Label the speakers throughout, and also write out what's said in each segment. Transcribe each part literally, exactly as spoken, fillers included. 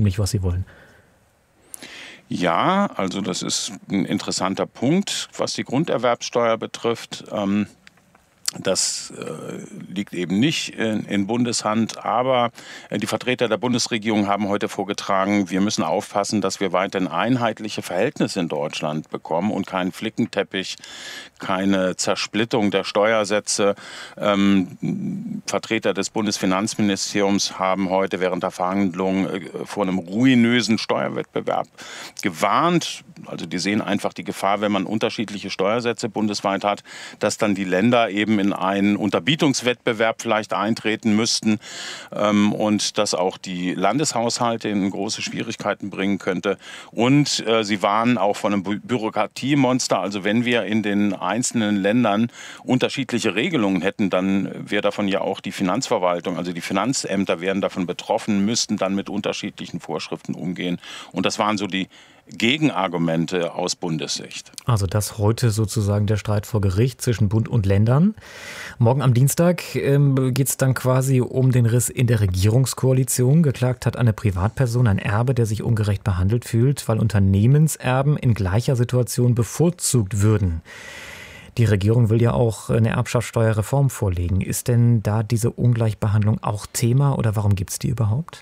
Speaker 1: nicht, was sie wollen.
Speaker 2: Ja, also das ist ein interessanter Punkt, was die Grunderwerbsteuer betrifft. Ähm, Das äh, liegt eben nicht in, in Bundeshand, aber äh, die Vertreter der Bundesregierung haben heute vorgetragen, wir müssen aufpassen, dass wir weiterhin einheitliche Verhältnisse in Deutschland bekommen und keinen Flickenteppich, keine Zersplittung der Steuersätze. Ähm, Vertreter des Bundesfinanzministeriums haben heute während der Verhandlungen äh, vor einem ruinösen Steuerwettbewerb gewarnt. Also die sehen einfach die Gefahr, wenn man unterschiedliche Steuersätze bundesweit hat, dass dann die Länder eben in einen Unterbietungswettbewerb vielleicht eintreten müssten ähm, und dass auch die Landeshaushalte in große Schwierigkeiten bringen könnte. Und äh, sie warnen auch von einem Bü- Bürokratiemonster. Also wenn wir in den einzelnen Ländern unterschiedliche Regelungen hätten, dann wäre davon ja auch die Finanzverwaltung, also die Finanzämter wären davon betroffen, müssten dann mit unterschiedlichen Vorschriften umgehen. Und das waren so die Gegenargumente aus Bundessicht.
Speaker 1: Also das heute sozusagen der Streit vor Gericht zwischen Bund und Ländern. Morgen am Dienstag ähm, geht es dann quasi um den Riss in der Regierungskoalition. Geklagt hat eine Privatperson, ein Erbe, der sich ungerecht behandelt fühlt, weil Unternehmenserben in gleicher Situation bevorzugt würden. Die Regierung will ja auch eine Erbschaftssteuerreform vorlegen. Ist denn da diese Ungleichbehandlung auch Thema oder warum gibt es die überhaupt?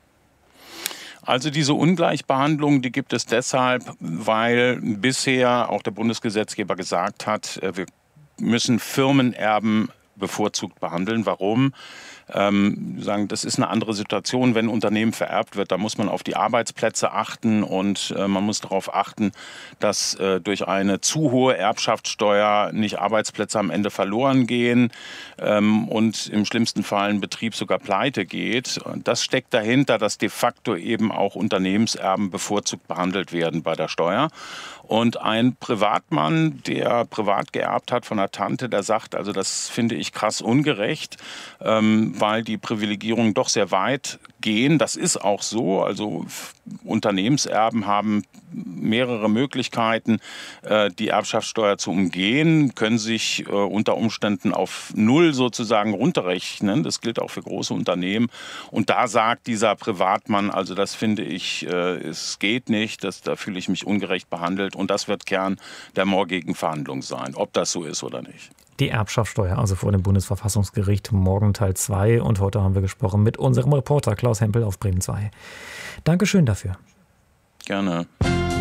Speaker 2: Also diese Ungleichbehandlung, die gibt es deshalb, weil bisher auch der Bundesgesetzgeber gesagt hat, wir müssen Firmenerben bevorzugt behandeln. Warum? Ähm, sagen, das ist eine andere Situation, wenn ein Unternehmen vererbt wird. Da muss man auf die Arbeitsplätze achten und äh, man muss darauf achten, dass äh, durch eine zu hohe Erbschaftssteuer nicht Arbeitsplätze am Ende verloren gehen ähm, und im schlimmsten Fall ein Betrieb sogar pleite geht. Und das steckt dahinter, dass de facto eben auch Unternehmenserben bevorzugt behandelt werden bei der Steuer. Und ein Privatmann, der privat geerbt hat von einer Tante, der sagt, also das finde ich krass ungerecht, ähm, weil die Privilegierungen doch sehr weit gehen. Das ist auch so. Also Unternehmenserben haben mehrere Möglichkeiten, äh, die Erbschaftssteuer zu umgehen, können sich äh, unter Umständen auf Null sozusagen runterrechnen. Das gilt auch für große Unternehmen. Und da sagt dieser Privatmann, also das finde ich, äh, es geht nicht, das, da fühle ich mich ungerecht behandelt. Und das wird Kern der morgigen Verhandlung sein, ob das so ist oder nicht.
Speaker 1: Die Erbschaftssteuer, also vor dem Bundesverfassungsgericht, morgen Teil zwei. Und heute haben wir gesprochen mit unserem Reporter Klaus Hempel auf Bremen zwei. Dankeschön dafür.
Speaker 2: Gerne.